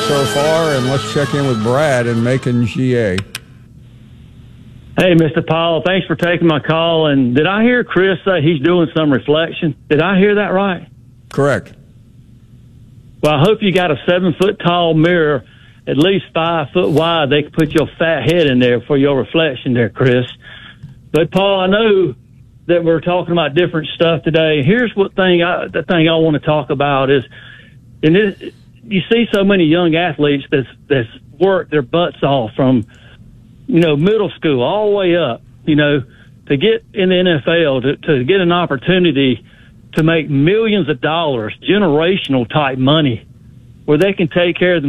so far, and let's check in with Brad in Macon, GA. Hey, Mr. Paul, thanks for taking my call. And did I hear Chris say he's doing some reflection? Did I hear that right? Correct. Well, I hope you got a 7-foot-tall mirror, at least 5 foot wide. They can put your fat head in there for your reflection there, Chris. But, Paul, I know that we're talking about different stuff today. Here's the thing I want to talk about is, you see so many young athletes that's worked their butts off from, middle school all the way up, to get in the NFL, to get an opportunity to make millions of dollars, generational type money, where they can take care of